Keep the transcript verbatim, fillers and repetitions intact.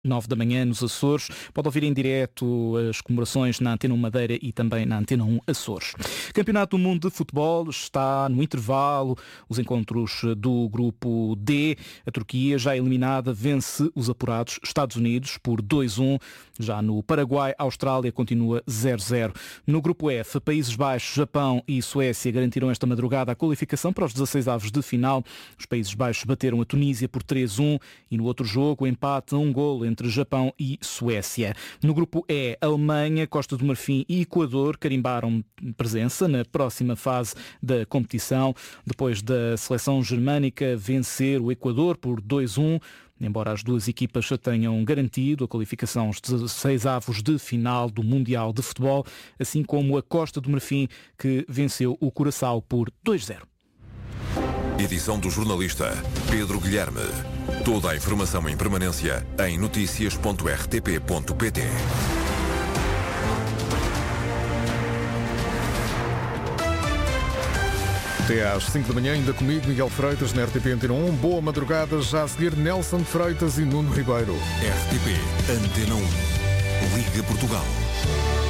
nove da manhã nos Açores. Pode ouvir em direto as comemorações na Antena um Madeira e também na Antena um Açores. Campeonato do Mundo de Futebol está no intervalo. Os encontros do grupo D. A Turquia, já eliminada, vence os apurados Estados Unidos por dois a um. Já no Paraguai, a Austrália continua zero a zero. No grupo F, Países Baixos, Japão e Suécia garantiram esta madrugada a qualificação para os dezasseis avos de final. Os Países Baixos bateram a Tunísia por três a um e no outro jogo, empate a um golo entre Japão e Suécia. No grupo E, Alemanha, Costa do Marfim e Equador carimbaram presença na próxima fase da competição, depois da seleção germânica vencer o Equador por dois a um. Embora as duas equipas já tenham garantido a qualificação aos dezasseis avos de final do Mundial de Futebol, assim como a Costa do Marfim, que venceu o Curaçao por dois a zero. Edição do jornalista Pedro Guilherme. Toda a informação em permanência em notícias ponto r t p ponto p t. Até às cinco da manhã, ainda comigo, Miguel Freitas, na R T P Antena um. Boa madrugada, já a seguir Nelson Freitas e Nuno Ribeiro. R T P Antena um. Liga Portugal.